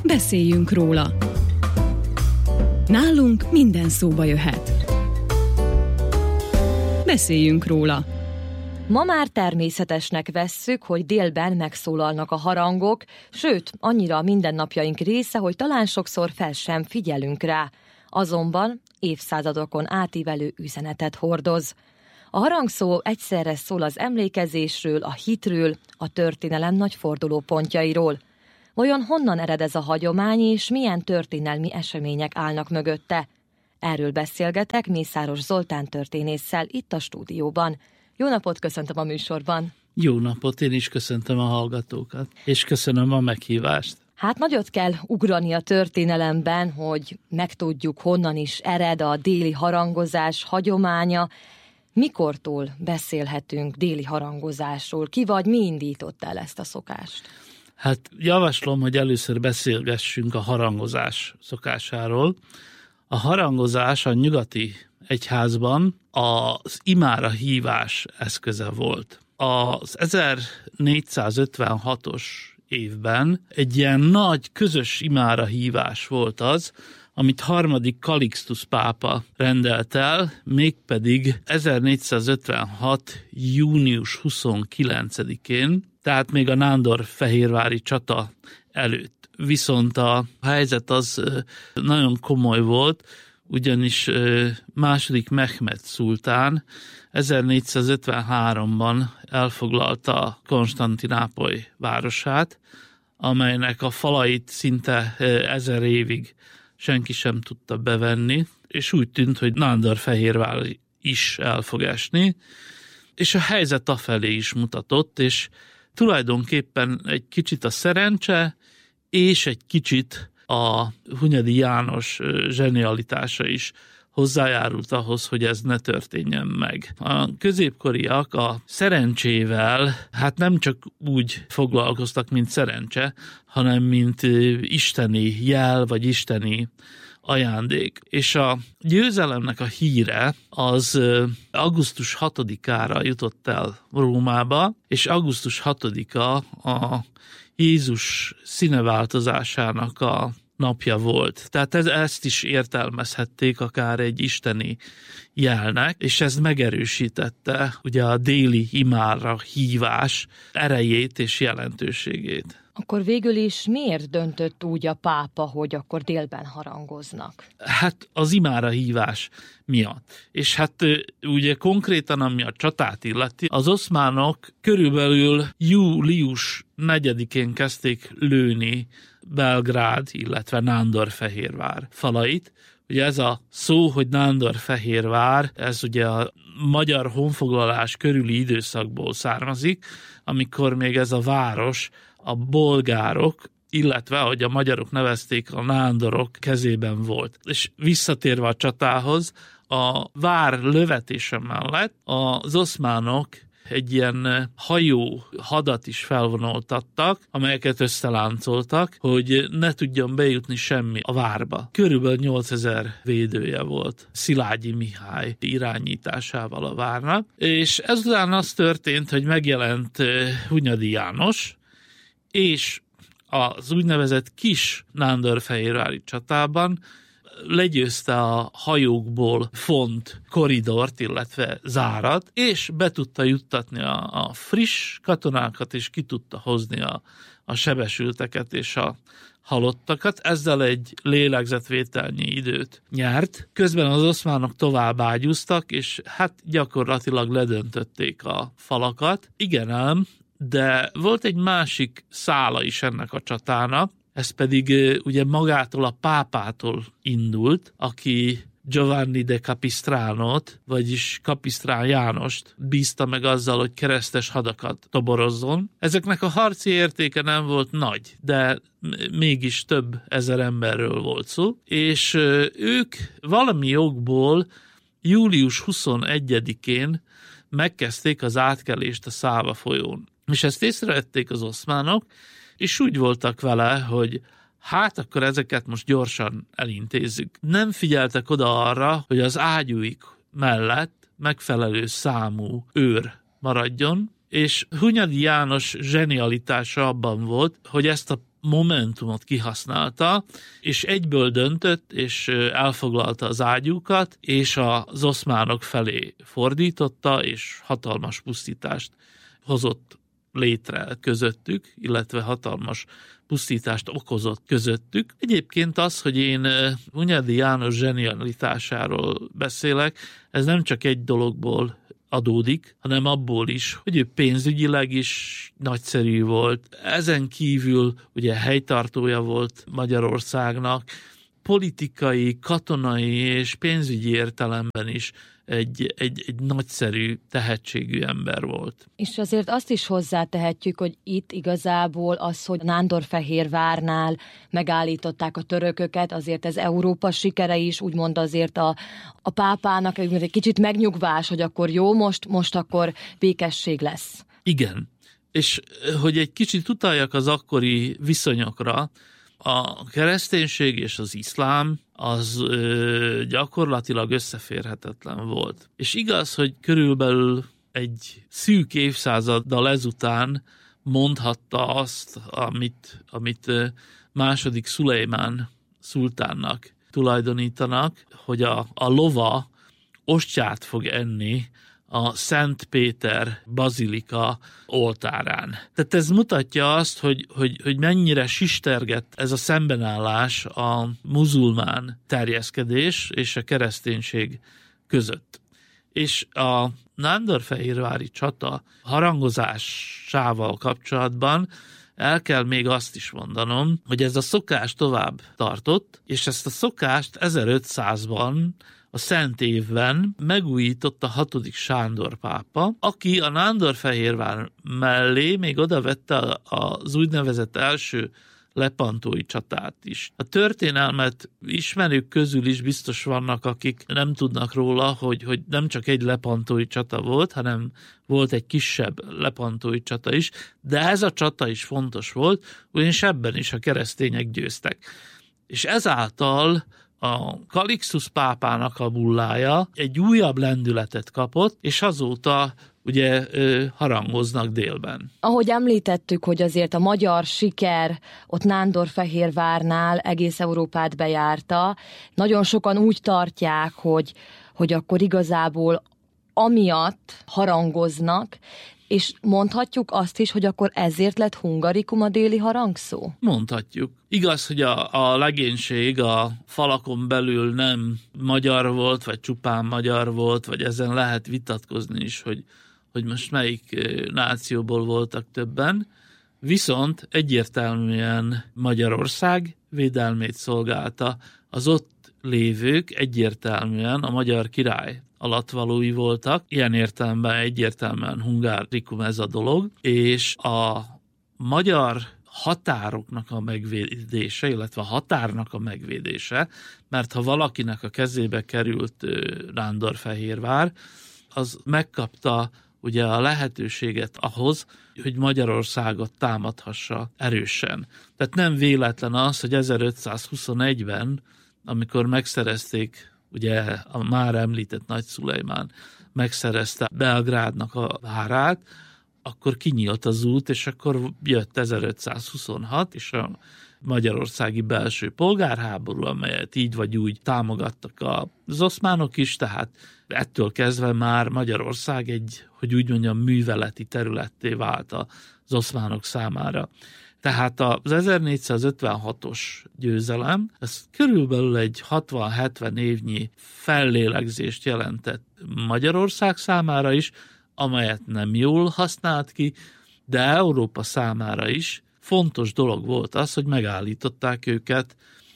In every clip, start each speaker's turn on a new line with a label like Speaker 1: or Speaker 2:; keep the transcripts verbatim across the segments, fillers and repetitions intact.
Speaker 1: beszéljünk róla. Nálunk minden szóba jöhet. Beszéljünk róla.
Speaker 2: Ma már természetesnek vesszük, hogy délben megszólalnak a harangok, sőt, annyira a mindennapjaink része, hogy talán sokszor fel sem figyelünk rá. Azonban évszázadokon átívelő üzenetet hordoz. A harangszó egyszerre szól az emlékezésről, a hitről, a történelem nagy fordulópontjairól. Vajon honnan ered ez a hagyomány, és milyen történelmi események állnak mögötte? Erről beszélgetek Mészáros Zoltán történésszel itt a stúdióban. Jó napot, köszöntöm a műsorban!
Speaker 3: Jó napot, én is köszöntöm a hallgatókat, és köszönöm a meghívást.
Speaker 2: Hát nagyot kell ugrani a történelemben, hogy megtudjuk, honnan is ered a déli harangozás hagyománya. Mikortól beszélhetünk déli harangozásról? Ki vagy mi indította el ezt a szokást?
Speaker 3: Hát javaslom, hogy először beszélgessünk a harangozás szokásáról. A harangozás a nyugati egyházban az imára hívás eszköze volt. Az ezernégyszázötvenhatos évben egy ilyen nagy közös imára hívás volt az, amit harmadik Kalixtusz pápa rendelt el, mégpedig ezernégyszázötvenhat. június huszonkilencedikén, tehát még a nándorfehérvári csata előtt. Viszont a helyzet az nagyon komoly volt, ugyanis második Mehmed szultán ezernégyszázötvenháromban elfoglalta Konstantinápoly városát, amelynek a falait szinte ezer évig senki sem tudta bevenni, és úgy tűnt, hogy Nándorfehérvár is el fog esni, és a helyzet afelé is mutatott, és tulajdonképpen egy kicsit a szerencse, és egy kicsit a Hunyadi János zsenialitása is hozzájárult ahhoz, hogy ez ne történjen meg. A középkoriak a szerencsével hát nem csak úgy foglalkoztak, mint szerencse, hanem mint isteni jel, vagy isteni ajándék. És a győzelemnek a híre az augusztus hatodikára jutott el Rómába, és augusztus hatodika a Jézus színeváltozásának a napja volt. Tehát ez, ezt is értelmezhették akár egy isteni jelnek, és ez megerősítette ugye a déli imára hívás erejét és jelentőségét.
Speaker 2: Akkor végül is miért döntött úgy a pápa, hogy akkor délben harangoznak?
Speaker 3: Hát az imára hívás miatt. És hát ugye konkrétan, ami a csatát illeti, az oszmánok körülbelül július negyedikén kezdték lőni Belgrád, illetve Nándorfehérvár falait. Ugye ez a szó, hogy Nándorfehérvár, ez ugye a magyar honfoglalás körüli időszakból származik, amikor még ez a város a bolgárok, illetve, ahogy a magyarok nevezték, a nándorok kezében volt. És visszatérve a csatához, a vár lövetése mellett az oszmánok egy ilyen hajó hadat is felvonultattak, amelyeket összeláncoltak, hogy ne tudjon bejutni semmi a várba. Körülbelül nyolcezer védője volt Szilágyi Mihály irányításával a várnak, és ezután az történt, hogy megjelent Hunyadi János, és az úgynevezett kis nándorfehérvári csatában legyőzte a hajókból font koridort, illetve zárat, és be tudta juttatni a, a friss katonákat, és ki tudta hozni a, a sebesülteket és a halottakat. Ezzel egy lélegzetvételnyi időt nyert. Közben az oszmánok tovább ágyúztak, és hát gyakorlatilag ledöntötték a falakat. Igen ám, de volt egy másik szála is ennek a csatának, ez pedig ugye magától a pápától indult, aki Giovanni de Capistranót, vagyis Capistrán Jánost bízta meg azzal, hogy keresztes hadakat toborozzon. Ezeknek a harci értéke nem volt nagy, de mégis több ezer emberről volt szó, és ők valami jogból július huszonegyedikén megkezdték az átkelést a Száva folyón. És ezt észrevették az oszmánok, és úgy voltak vele, hogy hát akkor ezeket most gyorsan elintézzük. Nem figyeltek oda arra, hogy az ágyúik mellett megfelelő számú őr maradjon, és Hunyadi János zsenialitása abban volt, hogy ezt a momentumot kihasználta, és egyből döntött, és elfoglalta az ágyúkat, és az oszmánok felé fordította, és hatalmas pusztítást hozott létre közöttük, illetve hatalmas pusztítást okozott közöttük. Egyébként az, hogy én Hunyadi János zsenialitásáról beszélek, ez nem csak egy dologból adódik, hanem abból is, hogy ő pénzügyileg is nagyszerű volt. Ezen kívül ugye helytartója volt Magyarországnak, politikai, katonai és pénzügyi értelemben is egy, egy, egy nagyszerű, tehetségű ember volt.
Speaker 2: És azért azt is hozzátehetjük, hogy itt igazából az, hogy Nándorfehérvárnál megállították a törököket, azért ez Európa sikere is, úgymond azért a, a pápának egy kicsit megnyugvás, hogy akkor jó, most, most akkor békesség lesz.
Speaker 3: Igen, és hogy egy kicsit utaljak az akkori viszonyokra, a kereszténység és az iszlám az ö, gyakorlatilag összeférhetetlen volt. És igaz, hogy körülbelül egy szűk évszázaddal ezután mondhatta azt, amit, amit második Szulejmán szultánnak tulajdonítanak, hogy a, a lova ostját fog enni a Szent Péter bazilika oltárán. Tehát ez mutatja azt, hogy, hogy, hogy mennyire sistergett ez a szembenállás a muzulmán terjeszkedés és a kereszténység között. És a nándorfehérvári csata harangozásával kapcsolatban el kell még azt is mondanom, hogy ez a szokás tovább tartott, és ezt a szokást ezerötszázban a Szent Évben megújította hatodik Sándor pápa, aki a Nándorfehérvár mellé még odavette az úgynevezett első lepantói csatát is. A történelmet ismerők közül is biztos vannak, akik nem tudnak róla, hogy, hogy nem csak egy lepantói csata volt, hanem volt egy kisebb lepantói csata is, de ez a csata is fontos volt, ugyanis ebben is a keresztények győztek. És ezáltal a Kalixtus pápának a bullája egy újabb lendületet kapott, és azóta ugye harangoznak délben.
Speaker 2: Ahogy említettük, hogy azért a magyar siker ott Nándorfehérvárnál egész Európát bejárta, nagyon sokan úgy tartják, hogy, hogy akkor igazából amiatt harangoznak, és mondhatjuk azt is, hogy akkor ezért lett hungarikum a déli harangszó?
Speaker 3: Mondhatjuk. Igaz, hogy a, a legénység a falakon belül nem magyar volt, vagy csupán magyar volt, vagy ezen lehet vitatkozni is, hogy, hogy most melyik nációból voltak többen. Viszont egyértelműen Magyarország védelmét szolgálta, az ott lévők egyértelműen a magyar király alattvalói voltak, ilyen értelemben egyértelműen hungárikum ez a dolog, és a magyar határoknak a megvédése, illetve a határnak a megvédése, mert ha valakinek a kezébe került Nándorfehérvár, az megkapta ugye a lehetőséget ahhoz, hogy Magyarországot támadhassa erősen. Tehát nem véletlen az, hogy ezerötszázhuszonegyben, amikor megszerezték ugye a már említett Nagy Szulejmán megszerezte Belgrádnak a várát, akkor kinyílt az út, és akkor jött ezerötszázhuszonhat, és a magyarországi belső polgárháború, amelyet így vagy úgy támogattak az oszmánok is, tehát ettől kezdve már Magyarország egy, hogy úgy mondjam, műveleti területté vált az oszmánok számára. Tehát az ezernégyszázötvenhatos győzelem, ez körülbelül egy hatvan-hetven évnyi fellélegzést jelentett Magyarország számára is, amelyet nem jól használt ki, de Európa számára is fontos dolog volt az, hogy megállították őket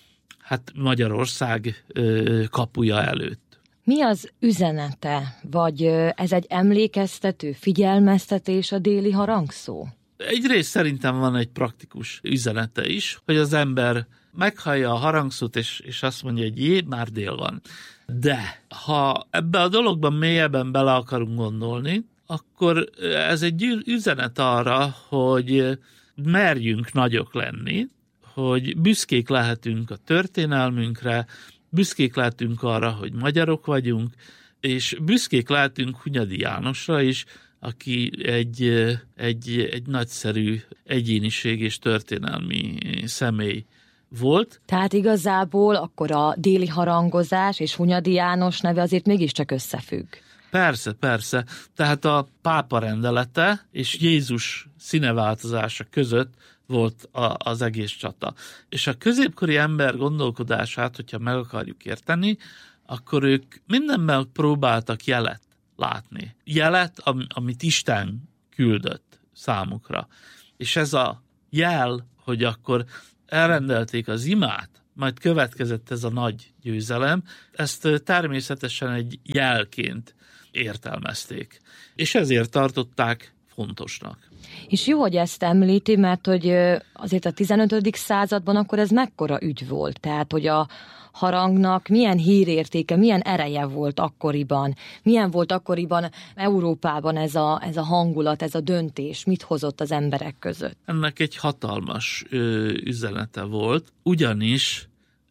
Speaker 3: hát Magyarország kapuja előtt.
Speaker 2: Mi az üzenete, vagy ez egy emlékeztető, figyelmeztetés a déli harangszó?
Speaker 3: Egyrészt szerintem van egy praktikus üzenete is, hogy az ember meghallja a harangszót, és, és azt mondja, hogy jé, már dél van. De ha ebbe a dologban mélyebben bele akarunk gondolni, akkor ez egy üzenet arra, hogy merjünk nagyok lenni, hogy büszkék lehetünk a történelmünkre, büszkék lehetünk arra, hogy magyarok vagyunk, és büszkék lehetünk Hunyadi Jánosra is, aki egy, egy, egy nagyszerű egyéniség és történelmi személy volt.
Speaker 2: Tehát igazából akkor a déli harangozás és Hunyadi János neve azért mégiscsak összefügg.
Speaker 3: Persze, persze. Tehát a pápa rendelete és Jézus színeváltozása között volt a, az egész csata. És a középkori ember gondolkodását, hogyha meg akarjuk érteni, akkor ők mindenben próbáltak jelet látni. Jelet, am, amit Isten küldött számukra. És ez a jel, hogy akkor elrendelték az imát, majd következett ez a nagy győzelem, ezt természetesen egy jelként értelmezték. És ezért tartották fontosnak.
Speaker 2: És jó, hogy ezt említi, mert hogy azért a tizenötödik században akkor ez mekkora ügy volt. Tehát, hogy a harangnak milyen hírértéke, milyen ereje volt akkoriban, milyen volt akkoriban Európában ez a, ez a hangulat, ez a döntés, mit hozott az emberek között.
Speaker 3: Ennek egy hatalmas ö, üzenete volt, ugyanis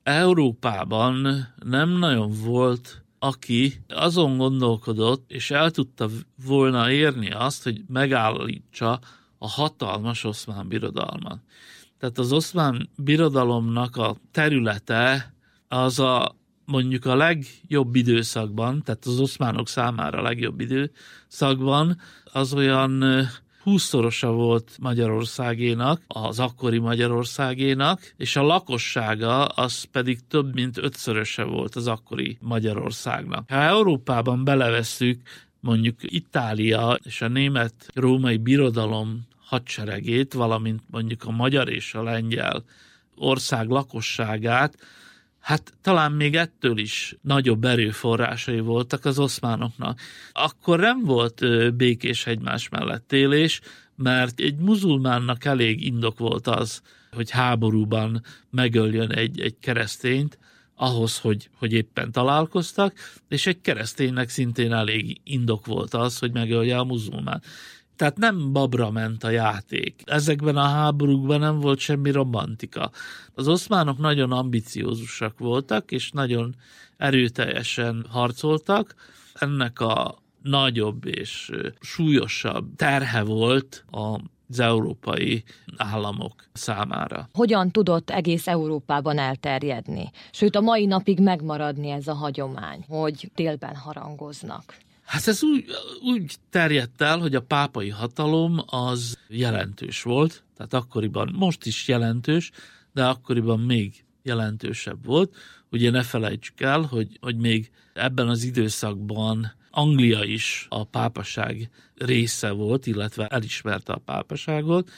Speaker 3: Európában nem nagyon volt, aki azon gondolkodott, és el tudta volna érni azt, hogy megállítsa a hatalmas oszmán birodalmat. Tehát az oszmán birodalomnak a területe az a mondjuk a legjobb időszakban, tehát az oszmánok számára a legjobb időszakban, az olyan húszszorosa volt Magyarországénak, az akkori Magyarországénak, és a lakossága az pedig több mint ötszöröse volt az akkori Magyarországnak. Ha Európában belevesszük mondjuk Itália és a német-római birodalom hadseregét, valamint mondjuk a magyar és a lengyel ország lakosságát, hát talán még ettől is nagyobb erőforrásai voltak az oszmánoknak. Akkor nem volt békés egymás mellett élés, mert egy muzulmánnak elég indok volt az, hogy háborúban megöljön egy, egy keresztényt, ahhoz, hogy, hogy éppen találkoztak, és egy kereszténynek szintén elég indok volt az, hogy megölje a muzulmán. Tehát nem babra ment a játék. Ezekben a háborúkban nem volt semmi romantika. Az oszmánok nagyon ambiciózusak voltak, és nagyon erőteljesen harcoltak. Ennek a nagyobb és súlyosabb terhe volt az európai államok számára.
Speaker 2: Hogyan tudott egész Európában elterjedni? Sőt, a mai napig megmaradni ez a hagyomány, hogy délben harangoznak.
Speaker 3: Hát ez úgy, úgy terjedt el, hogy a pápai hatalom az jelentős volt, tehát akkoriban, most is jelentős, de akkoriban még jelentősebb volt. Ugye ne felejtsük el, hogy, hogy még ebben az időszakban Anglia is a pápaság része volt, illetve elismerte a pápaságot.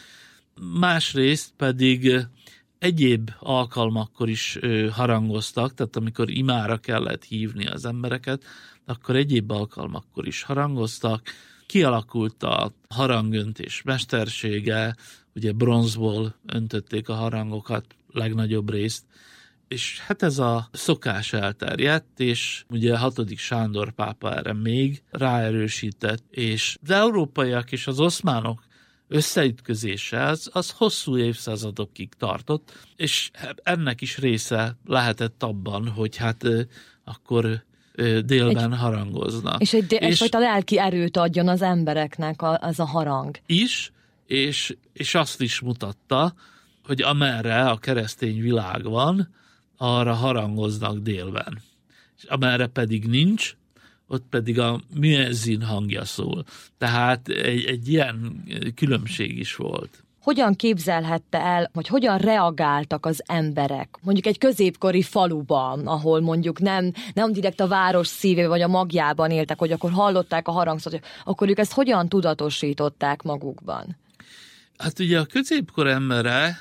Speaker 3: Másrészt pedig egyéb alkalmakkor is harangoztak, tehát amikor imára kellett hívni az embereket, akkor egyéb alkalmakkor is harangoztak. Kialakult a harangöntés mestersége, ugye bronzból öntötték a harangokat legnagyobb részt, és hát ez a szokás elterjedt, és ugye hatodik Sándor pápa erre még ráerősített, és az európaiak és az oszmánok összeütközése az, az hosszú évszázadokig tartott, és ennek is része lehetett abban, hogy hát akkor délben egy, harangoznak.
Speaker 2: És egy egyfajta lelki erőt adjon az embereknek a, az a harang.
Speaker 3: Is, és, és azt is mutatta, hogy amerre a keresztény világ van, arra harangoznak délben. És amerre pedig nincs, ott pedig a müezzin hangja szól. Tehát egy, egy ilyen különbség is volt.
Speaker 2: Hogyan képzelhette el, vagy hogyan reagáltak az emberek, mondjuk egy középkori faluban, ahol mondjuk nem, nem direkt a város szívé vagy a magjában éltek, hogy akkor hallották a harangszót, akkor ők ezt hogyan tudatosították magukban?
Speaker 3: Hát ugye a középkor embere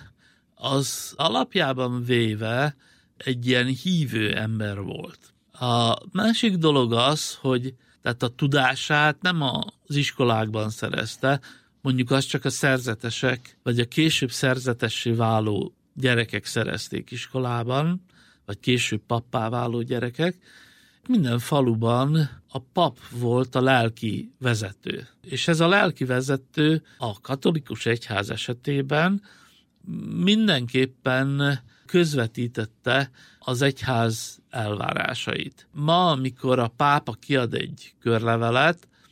Speaker 3: az alapjában véve egy ilyen hívő ember volt. A másik dolog az, hogy tehát a tudását nem az iskolákban szerezte, mondjuk azt csak a szerzetesek, vagy a később szerzetessé váló gyerekek szerezték iskolában, vagy később pappá váló gyerekek. Minden faluban a pap volt a lelki vezető. És ez a lelki vezető a katolikus egyház esetében mindenképpen közvetítette az egyház elvárásait. Ma, amikor a pápa kiad egy körlevelet,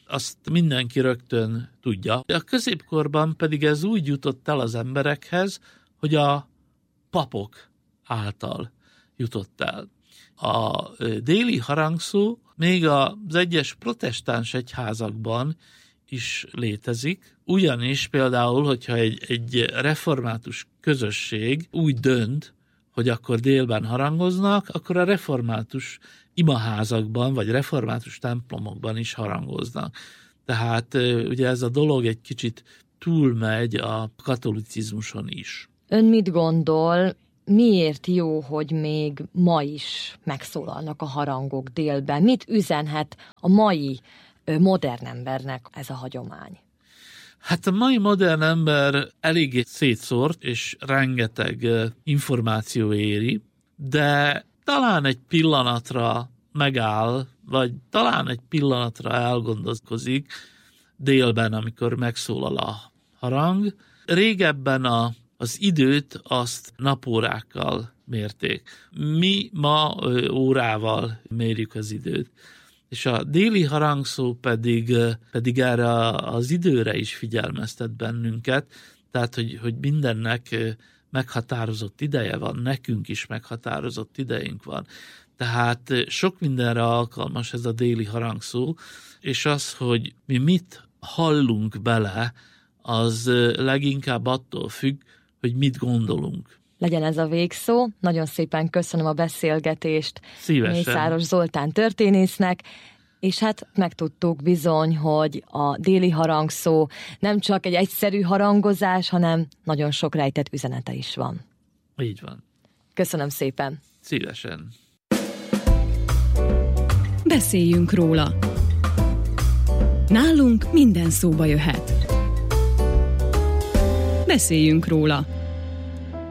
Speaker 3: azt mindenki rögtön tudja. A középkorban pedig ez úgy jutott el az emberekhez, hogy a papok által jutott el. A déli harangszó még az egyes protestáns egyházakban is létezik, ugyanis például, hogyha egy, egy református közösség úgy dönt, hogy akkor délben harangoznak, akkor a református imaházakban, vagy református templomokban is harangoznak. Tehát ugye ez a dolog egy kicsit túlmegy a katolicizmuson is.
Speaker 2: Ön mit gondol, miért jó, hogy még ma is megszólalnak a harangok délben? Mit üzenhet a mai modern embernek ez a hagyomány?
Speaker 3: Hát a mai modern ember eléggé szétszórt, és rengeteg információ éri, de talán egy pillanatra megáll, vagy talán egy pillanatra elgondolkozik délben, amikor megszólal a harang. Régebben a, az időt azt napórákkal mérték. Mi ma órával mérjük az időt. És a déli harangszó pedig, pedig erre az időre is figyelmeztet bennünket, tehát, hogy, hogy mindennek meghatározott ideje van, nekünk is meghatározott idejünk van. Tehát sok mindenre alkalmas ez a déli harangszó, és az, hogy mi mit hallunk bele, az leginkább attól függ, hogy mit gondolunk.
Speaker 2: Legyen ez a végszó. Nagyon szépen köszönöm a beszélgetést
Speaker 3: Szívesen.
Speaker 2: Mészáros Zoltán történésznek, és hát megtudtuk bizony, hogy a déli harangszó nem csak egy egyszerű harangozás, hanem nagyon sok rejtett üzenete is van.
Speaker 3: Így van.
Speaker 2: Köszönöm szépen.
Speaker 3: Szívesen.
Speaker 1: Beszéljünk róla. Nálunk minden szóba jöhet. Beszéljünk róla.